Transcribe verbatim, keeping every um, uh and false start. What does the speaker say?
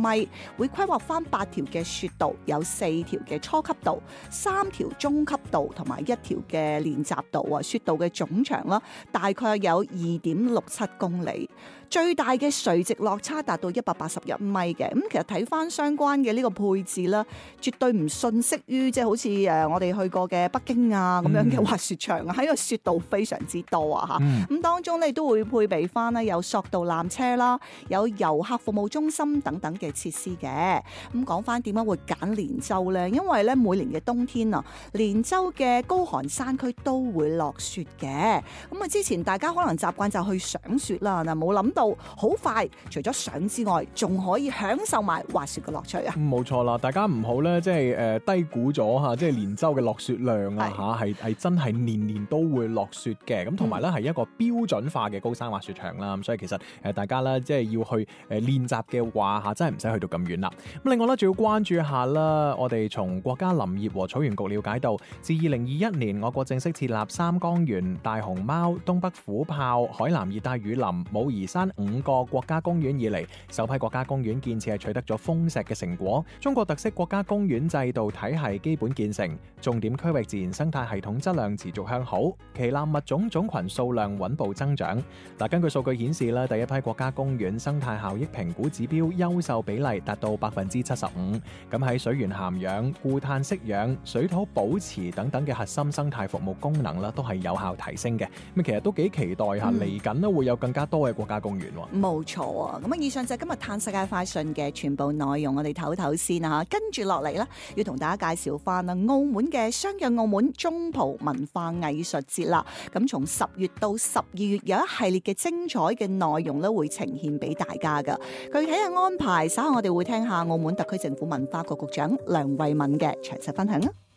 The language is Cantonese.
米，會規劃翻八條嘅雪道，有四條嘅初級道、三條中級道同埋一條嘅練習道啊。雪道嘅總長啦，大概有二點六七公里，最大嘅垂直落差達到一百八十一米嘅。咁其實睇翻相關嘅呢個配置啦，絕對唔遜色於即係好似誒我哋去過嘅北京啊咁樣嘅滑雪場啊，喺個雪道非常之多啊嚇。咁、嗯、當中咧都會配備翻咧有索道纜車啦，有遊客服務中心等等嘅設施嘅。咁講翻點解會揀連州咧？因為咧每年嘅冬天啊，連州嘅高寒山區都會落雪嘅。咁啊之前大家可能習慣就去賞雪啦，嗱冇諗到好快除咗賞之外，仲可以享受埋滑雪嘅樂趣啊！ 冇錯啦，大家唔好咧，即係誒低估咗吓，即係連州嘅落雪量啊吓，係係真係年年都會落雪嘅。咁同埋咧係一個標準化嘅高山滑雪場啦。咁所以其實誒大家咧即係要去誒練習嘅話吓，真係唔使去到咁遠啦。咁另外咧，仲要關注一下啦，我哋從國家林業和草原局了解到，自二零二一年我國正式設立三江源、大熊貓、東北虎豹、海南熱帶雨林、武夷山五個國家公園以嚟，首批國家公園建設係取得咗豐碩嘅成果，中國特色國家公園制度體系基本建成，重點區域自然生態系統質量持續向好，旗艦物種種群數量穩步增長。嗱，根據數據顯示咧，第一批國家公園生態效益評估指標優秀比例達到百分之七十五，咁喺水源涵養、固碳釋氧、水土保持等等嘅核心生態服務功能啦，都係有效提升嘅。咁其實都幾期待下嚟緊咧會有更加多嘅國家公園。 冇錯啊！咁啊，以上就係今日嘆世界快訊嘅全部內容，我哋唞唞先啊！跟住落嚟咧，要同大家介紹翻啊，澳門嘅相約澳門中葡文化藝術節啦。咁從十月到十二月有一系列嘅精彩嘅內容咧，會呈現俾大家噶。具體嘅安排，稍後我哋會聽下澳門特區政府文化局局長梁慧敏嘅詳細分享啊！